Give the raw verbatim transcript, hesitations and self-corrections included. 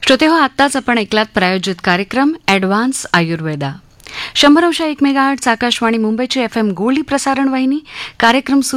श्रोते हो, आत्ताच आपण ऐकलात प्रायोजित कार्यक्रम ॲडव्हान्स आयुर्वेदा. शंभर अंश एक मेगाहर्ट्झ आकाशवाणी मुंबईची एफ एम गोल्डी प्रसारण वाहिनी. कार्यक्रम